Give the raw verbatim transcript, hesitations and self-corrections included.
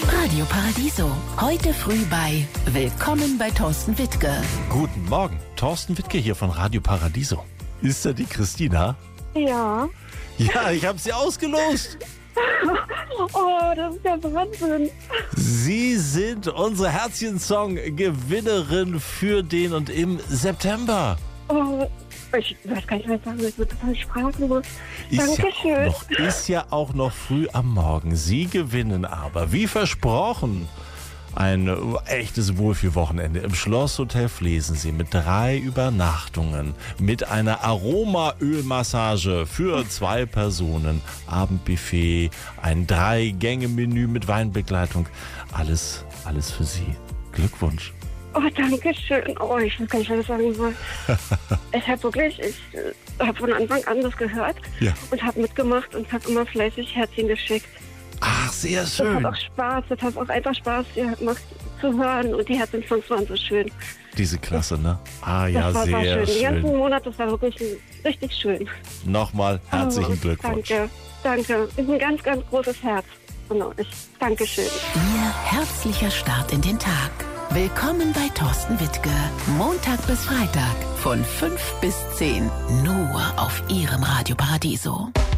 Radio Paradiso. Heute früh bei Willkommen bei Thorsten Wittke. Guten Morgen, Thorsten Wittke hier von Radio Paradiso. Ist da die Christina? Ja. Ja, ich habe sie ausgelost. Oh, das ist ja Wahnsinn. Sie sind unsere Herzchen-Song-Gewinnerin für den und im September. Oh, ich weiß gar nicht, was ich sagen will. Ich bin total sprachlos. Ist ja, Dankeschön. auch noch, ist ja auch noch früh am Morgen. Sie gewinnen aber, wie versprochen, ein echtes Wohlfühlwochenende im Schlosshotel Flesensee mit drei Übernachtungen, mit einer Aromaölmassage für zwei Personen, Abendbuffet, ein Drei-Gänge-Menü mit Weinbegleitung. Alles, alles für Sie. Glückwunsch. Oh, danke schön. Oh, ich weiß gar nicht, was ich sagen soll. Ich habe wirklich, ich äh, habe von Anfang an das gehört Ja. und habe mitgemacht und habe immer fleißig Herzchen geschickt. Ach, sehr Das schön. hat auch Spaß, das hat auch einfach Spaß gemacht zu hören und die Herzensongs waren so schön. Diese Klasse, ne? Ah ja, Das war, war sehr schön. Den ganzen schön. Monat, das war wirklich richtig schön. Nochmal herzlichen Oh, Glückwunsch. Danke, danke. Ist ein ganz, ganz großes Herz von euch. Dankeschön. Ihr herzlicher Start in den Tag. Willkommen bei Thorsten Wittke. Montag bis Freitag von fünf bis zehn. Nur auf Ihrem Radio Paradiso.